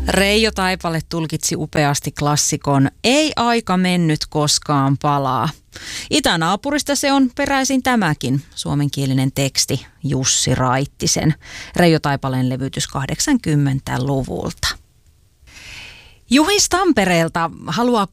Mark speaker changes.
Speaker 1: Reijo Taipale tulkitsi upeasti klassikon Ei aika mennyt koskaan palaa. Itänaapurista se on peräisin tämäkin suomenkielinen teksti Jussi Raittisen. Reijo Taipaleen levytys 80-luvulta. Juhis Tampereelta haluaa